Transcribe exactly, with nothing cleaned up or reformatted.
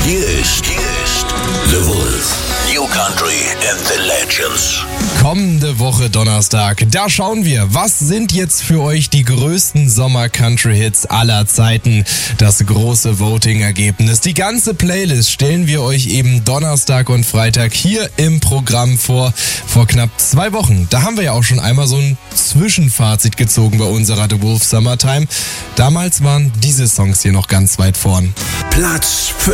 Hier ist, hier ist The Wolf. New Country and the Legends. Kommende Woche Donnerstag, da schauen wir, was sind jetzt für euch die größten Sommer-Country-Hits aller Zeiten? Das große Voting-Ergebnis. Die ganze Playlist stellen wir euch eben Donnerstag und Freitag hier im Programm vor. Vor knapp zwei Wochen, da haben wir ja auch schon einmal so ein Zwischenfazit gezogen bei unserer The Wolf Summertime. Damals waren diese Songs hier noch ganz weit vorn. Platz